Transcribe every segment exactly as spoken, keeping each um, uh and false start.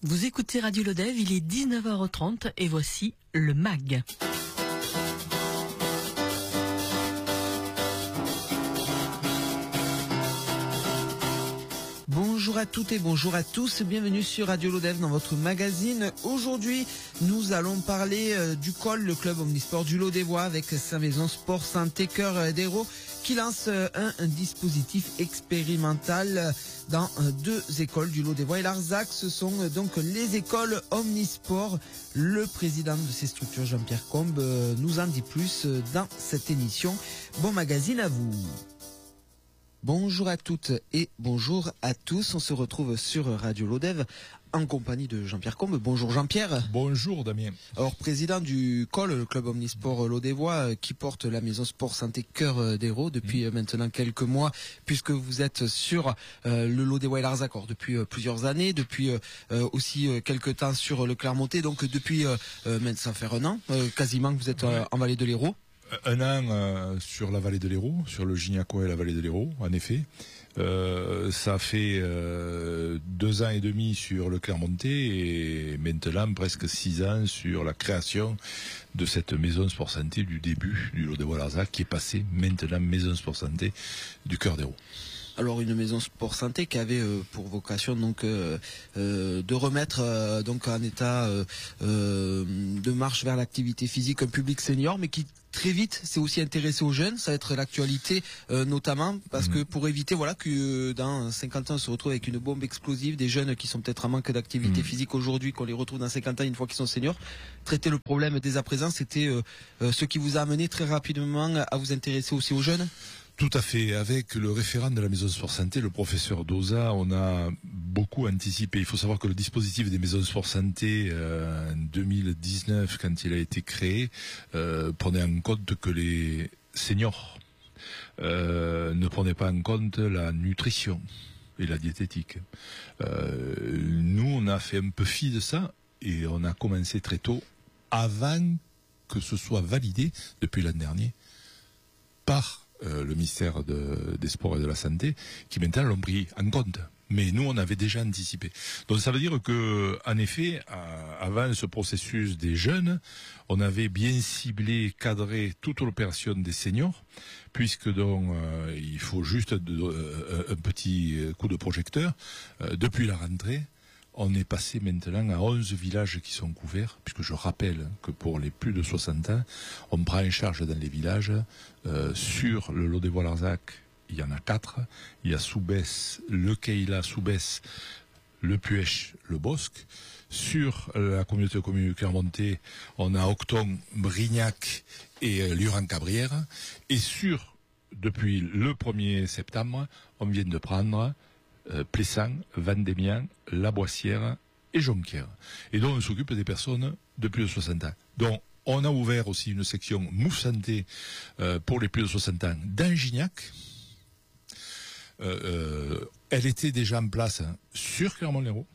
Vous écoutez Radio Lodève, il est dix-neuf heures trente et voici le M A G. Bonjour à toutes et bonjour à tous, bienvenue sur Radio Lodève dans votre magazine. Aujourd'hui, nous allons parler euh, du C O L, le club omnisport du Lodévois, avec sa maison sport santé cœur d'héros qui lance euh, un, un dispositif expérimental euh, dans euh, deux écoles du Lodévois et l'Arzac. Ce sont euh, donc les écoles omnisport. Le président de ces structures, Jean-Pierre Combe, euh, nous en dit plus euh, dans cette émission. Bon magazine à vous. Bonjour à toutes et bonjour à tous. On se retrouve sur Radio Lodève en compagnie de Jean-Pierre Combe. Bonjour Jean-Pierre. Bonjour Damien. Alors président du C O L, le club omnisport Lodévois, qui porte la maison sport santé cœur d'héros depuis mmh. maintenant quelques mois, puisque vous êtes sur euh, le Lodévois et l'Arzac depuis euh, plusieurs années, depuis euh, aussi euh, quelques temps sur le Clermontais, donc depuis euh, euh, ça fait un an euh, quasiment que vous êtes euh, en vallée de l'Hérault. Un an euh, sur la vallée de l'Hérault, sur le Gignacois et la vallée de l'Hérault, en effet. Euh, ça fait euh, deux ans et demi sur le Clermontais et maintenant presque six ans sur la création de cette maison sport santé du début du Lodévois-Larzac qui est passée maintenant maison sport santé du cœur d'héros. Alors une maison sport santé qui avait euh, pour vocation donc euh, euh, de remettre euh, donc en état euh, euh, de marche vers l'activité physique un public senior, mais qui très vite s'est aussi intéressé aux jeunes. Ça va être l'actualité euh, notamment parce mmh. que pour éviter voilà que euh, dans cinquante ans on se retrouve avec une bombe explosive, des jeunes qui sont peut-être en manque d'activité mmh. physique aujourd'hui, qu'on les retrouve dans cinquante ans une fois qu'ils sont seniors. Traiter le problème dès à présent, c'était euh, euh, ce qui vous a amené très rapidement à vous intéresser aussi aux jeunes. Tout à fait. Avec le référent de la maison sport santé, le professeur Doza, on a beaucoup anticipé. Il faut savoir que le dispositif des maisons sport santé euh, en deux mille dix-neuf, quand il a été créé, euh, prenait en compte que les seniors euh, ne prenaient pas en compte la nutrition et la diététique. Euh, nous, on a fait un peu fi de ça et on a commencé très tôt, avant que ce soit validé depuis l'an dernier par Euh, le ministère de, des Sports et de la Santé, qui maintenant l'ont pris en compte. Mais nous, on avait déjà anticipé. Donc ça veut dire que, en effet, à, avant ce processus des jeunes, on avait bien ciblé, cadré toute l'opération des seniors, puisque donc euh, il faut juste de, euh, un petit coup de projecteur. Euh, depuis la rentrée, on est passé maintenant à onze villages qui sont couverts, puisque je rappelle que pour les plus de soixante ans, on prend en charge dans les villages, euh, sur le Lodévois-Larzac, il y en a quatre, il y a Soubès, le Keïla, Soubès, le Puech, le Bosque. Sur la communauté de communes du Clermontais, on a Octon, Brignac et euh, Luran-Cabrières. Et sur, depuis le premier septembre, on vient de prendre Euh, Plessans, Vendémian, La Boissière et Jonquière. Et donc on s'occupe des personnes de plus de soixante ans. Donc on a ouvert aussi une section Mousse Santé euh, pour les plus de soixante ans dans Gignac. Euh, euh, elle était déjà en place hein, sur Clermont-Lérault.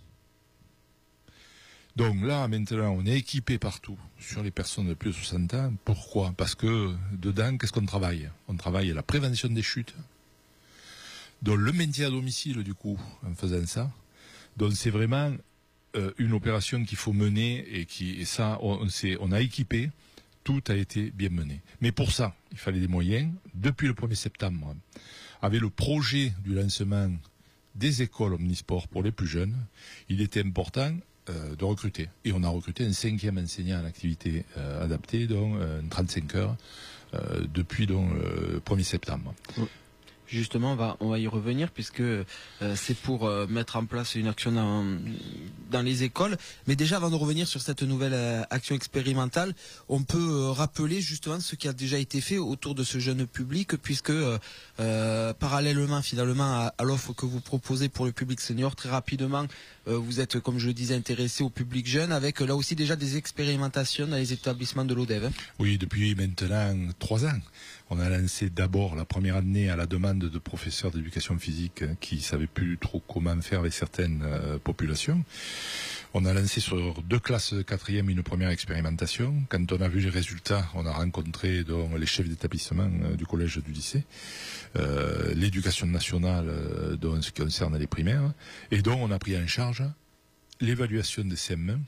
Donc là, maintenant, on est équipé partout sur les personnes de plus de soixante ans. Pourquoi ? Parce que dedans, qu'est-ce qu'on travaille ? On travaille la prévention des chutes. Donc le maintien à domicile du coup en faisant ça, donc c'est vraiment euh, une opération qu'il faut mener et qui et ça on, on, on a équipé, tout a été bien mené. Mais pour ça il fallait des moyens. Depuis le premier septembre, avec le projet du lancement des écoles omnisport pour les plus jeunes, il était important euh, de recruter. Et on a recruté un cinquième enseignant en activité euh, adaptée, donc euh, trente-cinq heures euh, depuis donc le premier septembre. Oui. Justement, on va, on va y revenir puisque euh, c'est pour euh, mettre en place une action dans, dans les écoles. Mais déjà, avant de revenir sur cette nouvelle euh, action expérimentale, on peut euh, rappeler justement ce qui a déjà été fait autour de ce jeune public, puisque euh, euh, parallèlement finalement à, à l'offre que vous proposez pour le public senior, très rapidement, euh, vous êtes, comme je le disais, intéressé au public jeune, avec là aussi déjà des expérimentations dans les établissements de l'Odève. Oui, depuis maintenant trois ans. On a lancé d'abord la première année à la demande de professeurs d'éducation physique qui ne savaient plus trop comment faire avec certaines euh, populations. On a lancé sur deux classes de quatrième une première expérimentation. Quand on a vu les résultats, on a rencontré donc, les chefs d'établissement euh, du collège et du lycée, euh, l'éducation nationale euh, dans ce qui concerne les primaires, et donc on a pris en charge l'évaluation des C M un,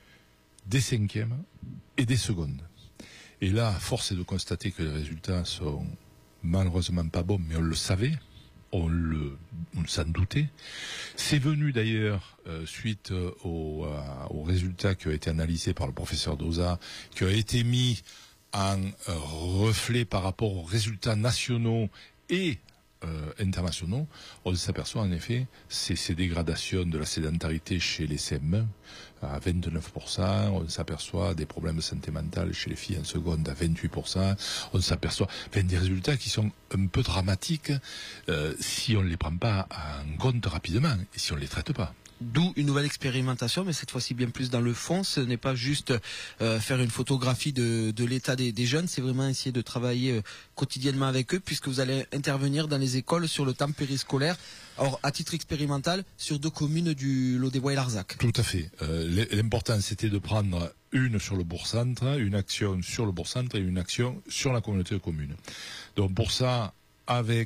des cinquièmes et des secondes. Et là, force est de constater que les résultats sont malheureusement pas bons, mais on le savait, on le, on s'en doutait. C'est venu d'ailleurs euh, suite euh, aux, euh, aux résultats qui ont été analysés par le professeur Dosa, qui ont été mis en euh, reflet par rapport aux résultats nationaux et Euh, internationaux. On s'aperçoit en effet ces, ces dégradations de la sédentarité chez les C M un à vingt-neuf pour cent, on s'aperçoit des problèmes de santé mentale chez les filles en seconde à vingt-huit pour cent, on s'aperçoit enfin, des résultats qui sont un peu dramatiques euh, si on ne les prend pas en compte rapidement et si on ne les traite pas. D'où une nouvelle expérimentation, mais cette fois-ci bien plus dans le fond. Ce n'est pas juste euh, faire une photographie de, de l'état des, des jeunes, c'est vraiment essayer de travailler euh, quotidiennement avec eux, puisque vous allez intervenir dans les écoles sur le temps périscolaire. Alors, à titre expérimental, sur deux communes du Lot des Bois et Larzac. Tout à fait. Euh, l'important, c'était de prendre une sur le bourg-centre, une action sur le bourg-centre et une action sur la communauté de communes. Donc, pour ça, avec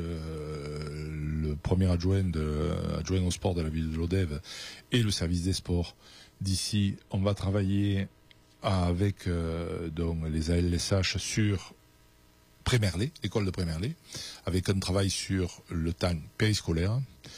euh, le premier adjoint, de, adjoint au sport de la ville de Lodève et le service des sports d'ici, on va travailler avec euh, donc les A L S H sur Prémerlé, l'école de Prémerlé, avec un travail sur le temps périscolaire.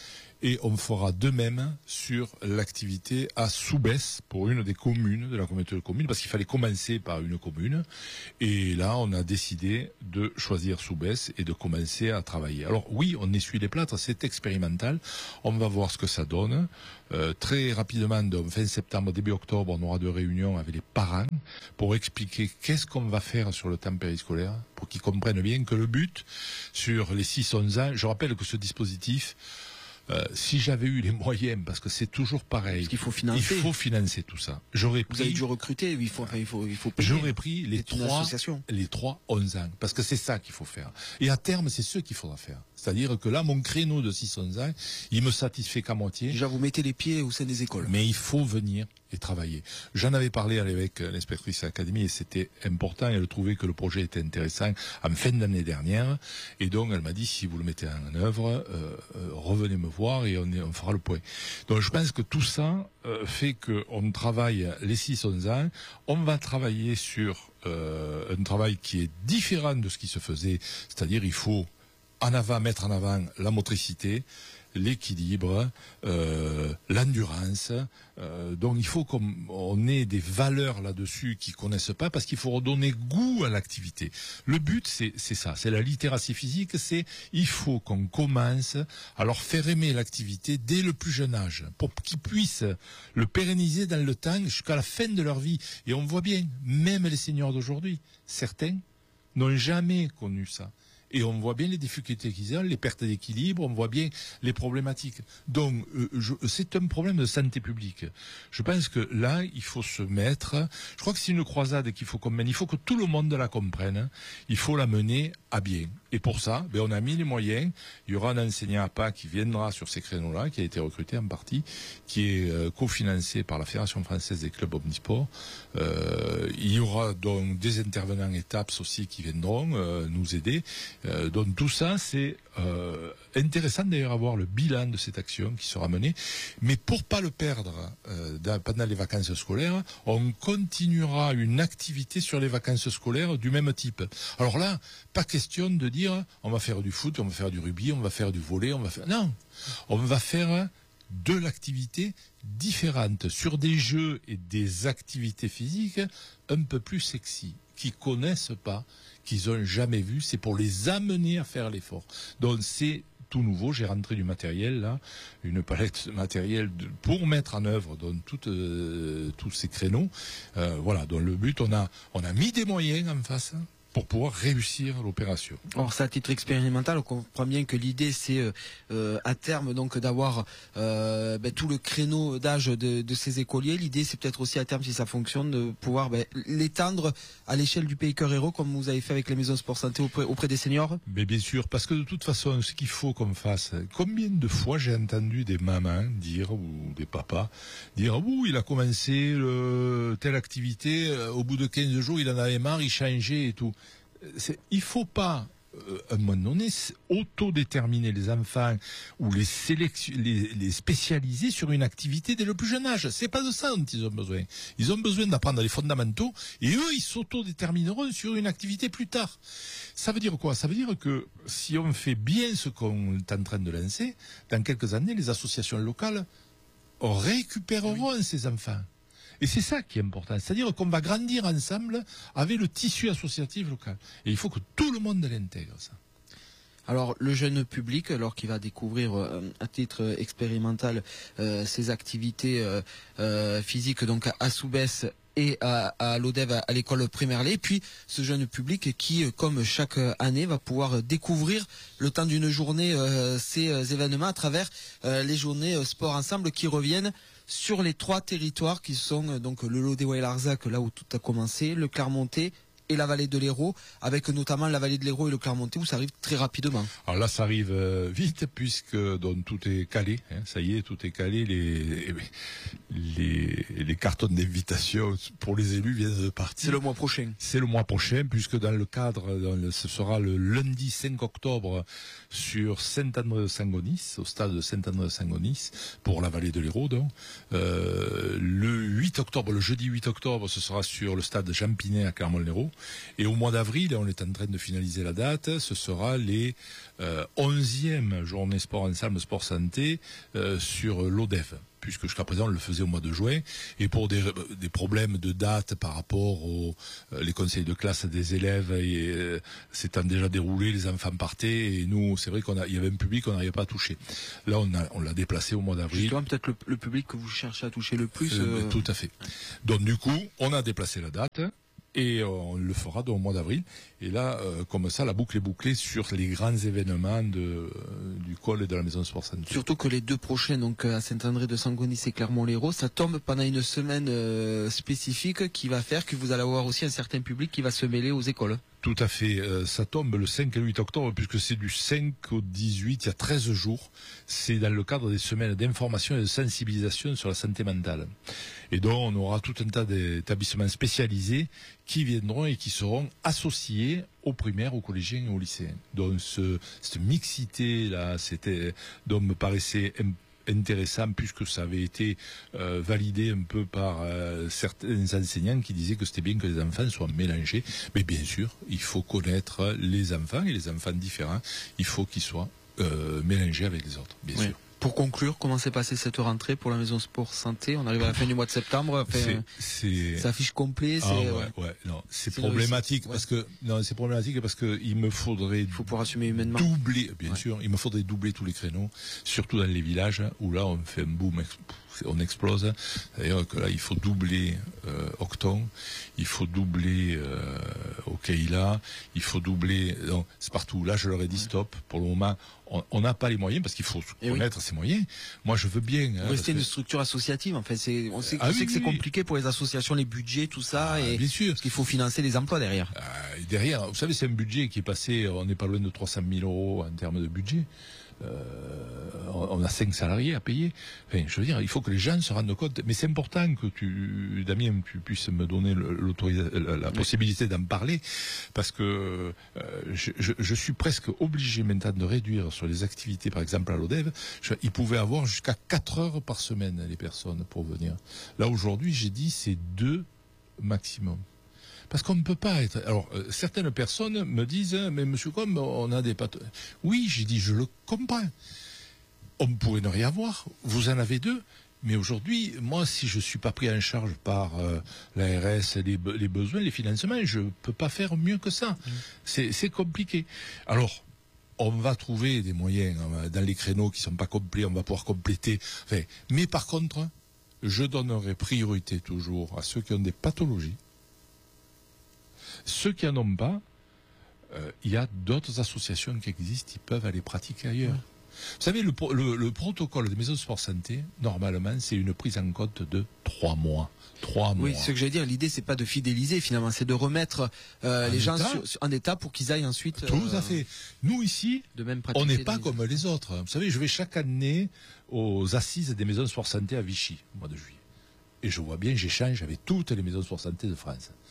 Et on fera de même sur l'activité à Soubès pour une des communes de la communauté de communes, parce qu'il fallait commencer par une commune. Et là, on a décidé de choisir Soubès et de commencer à travailler. Alors oui, on essuie les plâtres, c'est expérimental. On va voir ce que ça donne. Euh, très rapidement, donc fin septembre, début octobre, on aura deux réunions avec les parents pour expliquer qu'est-ce qu'on va faire sur le temps périscolaire, pour qu'ils comprennent bien que le but sur les six onze ans, je rappelle que ce dispositif, Euh, si j'avais eu les moyens, parce que c'est toujours pareil, parce qu'il faut financer. il faut financer tout ça. J'aurais Vous pris, avez dû recruter, il faut, enfin, il faut, il faut payer. J'aurais pris les trois, les trois onze ans, parce que c'est ça qu'il faut faire. Et à terme, c'est ce qu'il faudra faire. C'est-à-dire que là, mon créneau de six onze ans, il me satisfait qu'à moitié. Déjà, vous mettez les pieds au sein des écoles. Mais il faut venir et travailler. J'en avais parlé avec l'inspectrice de l'académie et c'était important. Elle trouvait que le projet était intéressant en fin d'année dernière. Et donc, elle m'a dit, si vous le mettez en œuvre, euh, euh, revenez me voir et on, est, on fera le point. Donc, je pense que tout ça euh, fait qu'on travaille les six onze ans. On va travailler sur euh, un travail qui est différent de ce qui se faisait. C'est-à-dire, il faut en avant, mettre en avant la motricité, l'équilibre, euh, l'endurance. Euh, donc il faut qu'on on ait des valeurs là-dessus qu'ils connaissent pas, parce qu'il faut redonner goût à l'activité. Le but, c'est, c'est ça, c'est la littératie physique, c'est il faut qu'on commence à leur faire aimer l'activité dès le plus jeune âge, pour qu'ils puissent le pérenniser dans le temps jusqu'à la fin de leur vie. Et on voit bien, même les seniors d'aujourd'hui, certains n'ont jamais connu ça. Et on voit bien les difficultés qu'ils ont, les pertes d'équilibre, on voit bien les problématiques. Donc, euh, je, c'est un problème de santé publique. Je pense que là, il faut se mettre... Je crois que c'est une croisade qu'il faut qu'on mène. Il faut que tout le monde la comprenne. Il faut la mener à bien. Et pour ça, ben, on a mis les moyens. Il y aura un enseignant à P A qui viendra sur ces créneaux-là, qui a été recruté en partie, qui est euh, cofinancé par la Fédération française des clubs omnisports. Euh, il y aura donc des intervenants étapes aussi qui viendront euh, nous aider. Euh, donc tout ça, c'est euh, intéressant d'ailleurs à voir le bilan de cette action qui sera menée. Mais pour pas le perdre euh, dans, pendant les vacances scolaires, on continuera une activité sur les vacances scolaires du même type. Alors là, pas question de dire on va faire du foot, on va faire du rugby, on va faire du volley, on va faire... Non, on va faire de l'activité différente sur des jeux et des activités physiques un peu plus sexy, qui connaissent pas, qu'ils ont jamais vu. C'est pour les amener à faire l'effort. Donc c'est tout nouveau. J'ai rentré du matériel là, une palette de matériel de, pour mettre en œuvre donc toutes, euh, tous ces créneaux. Euh, voilà. Donc le but, on a on a mis des moyens en face pour pouvoir réussir l'opération. Alors ça, à titre expérimental, on comprend bien que l'idée c'est euh, à terme donc d'avoir euh, ben, tout le créneau d'âge de, de ces écoliers. L'idée c'est peut-être aussi à terme, si ça fonctionne, de pouvoir ben, l'étendre à l'échelle du pays Cœur Héros, comme vous avez fait avec les maisons sport santé auprès, auprès des seniors. Mais bien sûr, parce que de toute façon, ce qu'il faut qu'on fasse, combien de fois j'ai entendu des mamans dire, ou des papas, dire, ouh, il a commencé le, telle activité, euh, au bout de quinze jours, il en avait marre, il changeait et tout. C'est, il faut pas euh, à un moment donné, autodéterminer les enfants ou les, sélection, les, les spécialiser sur une activité dès le plus jeune âge. C'est pas de ça dont ils ont besoin. Ils ont besoin d'apprendre les fondamentaux et eux, ils s'autodétermineront sur une activité plus tard. Ça veut dire quoi? Ça veut dire que si on fait bien ce qu'on est en train de lancer, dans quelques années, les associations locales récupéreront oui. ces enfants. Et c'est ça qui est important. C'est-à-dire qu'on va grandir ensemble avec le tissu associatif local. Et il faut que tout le monde l'intègre, ça. Alors le jeune public, alors qu'il va découvrir euh, à titre expérimental euh, ces activités euh, euh, physiques donc à Soubès et à, à l'Odève, à l'école primaire Lé, puis ce jeune public qui, comme chaque année, va pouvoir découvrir le temps d'une journée euh, ces événements à travers euh, les journées sport ensemble qui reviennent sur les trois territoires qui sont donc le Lodéva et l'Arzac, là où tout a commencé, le Clermontais et la vallée de l'Hérault, avec notamment la vallée de l'Hérault et le Clermontais où ça arrive très rapidement. Alors là, ça arrive euh, vite puisque donc, tout est calé. Hein, ça y est, tout est calé. Les les, les cartons d'invitation pour les élus viennent de partir. C'est le mois prochain. C'est le mois prochain puisque dans le cadre, dans le, ce sera le lundi cinq octobre sur Saint-André-de-Sangonis, au stade de Saint-André-de-Sangonis pour la vallée de l'Hérault. Donc euh, le huit octobre, le jeudi huit octobre, ce sera sur le stade Jean Pinet à Clermont-Lérault. Et au mois d'avril, on est en train de finaliser la date, ce sera les euh, onzièmes journées sport ensemble, sport santé euh, sur l'Odève, puisque jusqu'à présent on le faisait au mois de juin, et pour des, des problèmes de date par rapport aux euh, les conseils de classe des élèves, et euh, s'étant déjà déroulé, les enfants partaient, et nous, c'est vrai qu'on a, il y avait un public qu'on n'arrivait pas à toucher. Là, on a, on l'a déplacé au mois d'avril. Justement, peut-être le, le public que vous cherchez à toucher le plus. Euh, euh... Tout à fait. Donc du coup, on a déplacé la date. Et on le fera dans le mois d'avril. Et là, euh, comme ça, la boucle est bouclée sur les grands événements de, euh, du col et de la maison sport santé. Surtout que les deux prochains, donc à Saint-André-de-Sangonis et Clermont-Lérault, ça tombe pendant une semaine euh, spécifique qui va faire que vous allez avoir aussi un certain public qui va se mêler aux écoles. Tout à fait. Euh, ça tombe le cinq et le huit octobre, puisque c'est du cinq au dix-huit, il y a treize jours. C'est dans le cadre des semaines d'information et de sensibilisation sur la santé mentale. Et donc, on aura tout un tas d'établissements spécialisés qui viendront et qui seront associés aux primaires, aux collégiens et aux lycéens. Donc, ce, cette mixité-là, c'était, donc, me paraissait important, intéressant puisque ça avait été euh, validé un peu par euh, certains enseignants qui disaient que c'était bien que les enfants soient mélangés. Mais bien sûr, il faut connaître les enfants et les enfants différents. Il faut qu'ils soient euh, mélangés avec les autres, bien oui. sûr. Pour conclure, comment s'est passée cette rentrée pour la maison sport santé? On arrive à la fin du mois de septembre. Enfin, c'est ça affiche complet. Ah ouais, ouais, ouais, non, c'est problématique parce que non, c'est problématique parce que il me faudrait. Il faut pouvoir assumer humainement. Doubler, bien ouais. sûr. Il me faudrait doubler tous les créneaux, surtout dans les villages où là on fait un boom, on explose. D'ailleurs que là il faut doubler euh, Octon, il faut doubler euh, Okeila, il faut doubler. Donc c'est partout. Là je leur ai dit ouais. stop. Pour le moment. On n'a pas les moyens parce qu'il faut Et connaître oui. ces moyens. Moi, je veux bien. Hein, rester que... une structure associative. En fait, c'est, on sait, ah, on oui, sait que oui, c'est compliqué pour les associations, les budgets, tout ça. Ah, et bien sûr. Parce qu'il faut financer les emplois derrière. Ah, et derrière, vous savez, c'est un budget qui est passé. On n'est pas loin de trois cent mille euros en termes de budget. Euh, on a cinq salariés à payer. Enfin, je veux dire, il faut que les gens se rendent compte. Mais c'est important que tu, Damien, tu puisses me donner l'autorisation, la, la oui. possibilité d'en parler, parce que euh, je, je, je suis presque obligé maintenant de réduire sur les activités, par exemple à l'Odève. Ils pouvaient avoir jusqu'à quatre heures par semaine les personnes pour venir. Là aujourd'hui, j'ai dit c'est deux maximum. Parce qu'on ne peut pas être... Alors, euh, certaines personnes me disent, mais monsieur Combe, on a des pattes... Oui, j'ai dit, je le comprends. On pourrait ne rien avoir. Vous en avez deux. Mais aujourd'hui, moi, si je ne suis pas pris en charge par euh, l'A R S, les, les besoins, les financements, je ne peux pas faire mieux que ça. Mmh. C'est, c'est compliqué. Alors, on va trouver des moyens dans les créneaux qui ne sont pas complets, on va pouvoir compléter. Enfin, mais par contre, je donnerai priorité toujours à ceux qui ont des pathologies. Ceux qui n'en ont pas, euh, il y a d'autres associations qui existent, ils peuvent aller pratiquer ailleurs. Ouais. Vous savez, le, le, le protocole des maisons de sport santé, normalement, c'est une prise en compte de trois mois. Trois mois. Oui, ce que j'allais dire, l'idée, c'est pas de fidéliser, finalement, c'est de remettre euh, les gens sur, sur, en état pour qu'ils aillent ensuite... Tout euh, à fait. Nous, ici, de même on n'est pas comme les autres. Vous savez, je vais chaque année aux assises des maisons de sport santé à Vichy, au mois de juillet. Et je vois bien, j'échange avec toutes les maisons de sport santé de France.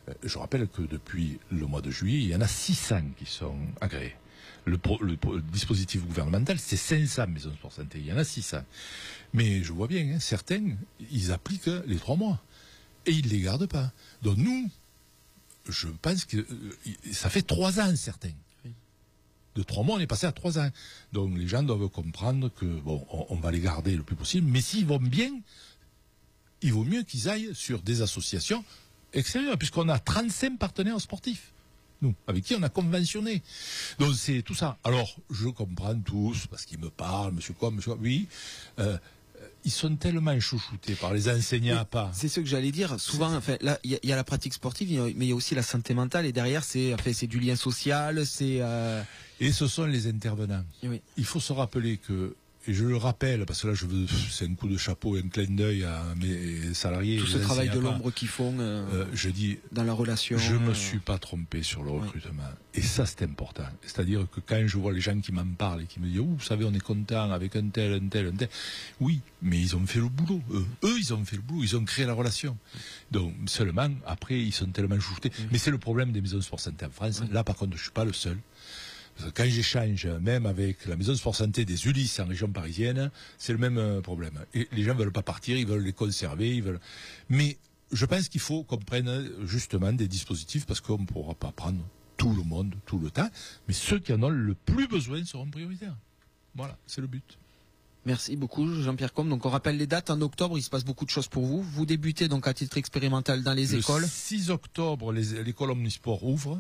Je rappelle que depuis le mois de juillet, il y en a six cents qui sont agréés. Le, pro, le, le dispositif gouvernemental, c'est cinq cents maisons sport santé. Il y en a six cents. Mais je vois bien, hein, certains, ils appliquent les trois mois. Et ils ne les gardent pas. Donc nous, je pense que euh, ça fait trois ans, certains. Oui. De trois mois, on est passé à trois ans. Donc les gens doivent comprendre que, bon, on, on va les garder le plus possible. Mais s'ils vont bien, il vaut mieux qu'ils aillent sur des associations extérieures, puisqu'on a trente-cinq partenaires sportifs. Nous, avec qui on a conventionné. Donc c'est tout ça. Alors, je comprends tous, parce qu'ils me parlent, monsieur quoi, monsieur quoi, oui, euh, ils sont tellement chouchoutés par les enseignants à pas. C'est ce que j'allais dire. Souvent, enfin, là, il y, y a la pratique sportive, mais il y a aussi la santé mentale, et derrière, c'est, enfin, c'est du lien social, c'est... Euh... Et ce sont les intervenants. Oui. Il faut se rappeler que, et je le rappelle, parce que là, je veux, c'est un coup de chapeau et un clin d'œil à mes salariés. Tout ce travail de l'ombre qu'ils font euh, euh, je dis, dans la relation. Je ne me euh... suis pas trompé sur le recrutement. Oui. Et ça, c'est important. C'est-à-dire que quand je vois les gens qui m'en parlent et qui me disent, oh, vous savez, on est content avec un tel, un tel, un tel. Oui, mais ils ont fait le boulot. Eux, eux ils ont fait le boulot. Ils ont créé la relation. Donc, seulement, après, ils sont tellement chouchoutés. Oui. Mais c'est le problème des maisons sport santé en France. Oui. Là, par contre, je ne suis pas le seul. Quand j'échange, même avec la maison sport santé des Ulysses en région parisienne, c'est le même problème. Et les gens ne veulent pas partir, ils veulent les conserver, ils veulent. Mais je pense qu'il faut qu'on prenne justement des dispositifs parce qu'on ne pourra pas prendre tout le monde, tout le temps. Mais ceux qui en ont le plus besoin seront prioritaires. Voilà, c'est le but. Merci beaucoup Jean-Pierre Combe. Donc on rappelle les dates, en octobre il se passe beaucoup de choses pour vous. Vous débutez donc à titre expérimental dans les le écoles. Le six octobre, l'école Omnisport ouvre.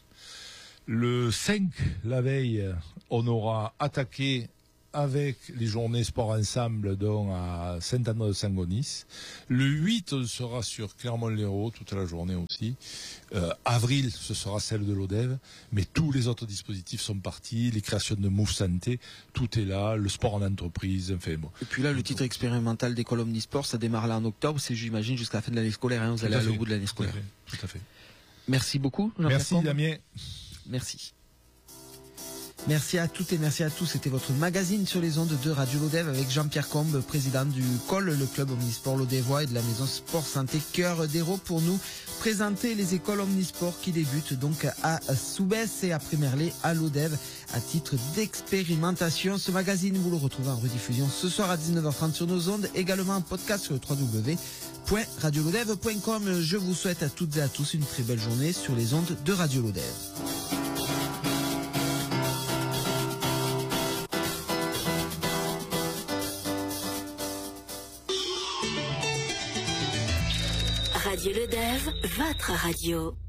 Le cinq, la veille, on aura attaqué avec les journées sport ensemble donc à Saint-André-de-Saint-Gonis. Le huit, on sera sur Clermont-Lérault toute la journée aussi. Euh, avril, ce sera celle de l'Odève. Mais tous les autres dispositifs sont partis. Les créations de Move Santé, tout est là. Le sport en entreprise, enfin bon. Et puis là, le titre expérimental d'école Omnisport, ça démarre là en octobre. C'est, j'imagine, jusqu'à la fin de l'année scolaire. Hein, vous allez aller au bout de l'année scolaire. Tout à fait. Tout à fait. Merci beaucoup. Merci Combe. Damien. Merci. Merci à toutes et merci à tous. C'était votre magazine sur les ondes de Radio Lodève avec Jean-Pierre Combe, président du C O L, le club Omnisport Lodévois, et de la maison Sport Santé Cœur d'Hérault, pour nous présenter les écoles Omnisport qui débutent donc à Soubès et après Merlet à Lodève à titre d'expérimentation. Ce magazine, vous le retrouvez en rediffusion ce soir à dix-neuf heures trente sur nos ondes, également en podcast sur le w w w point radio lodève point com. Je vous souhaite à toutes et à tous une très belle journée sur les ondes de Radio Lodève. Radio Lodève, votre radio.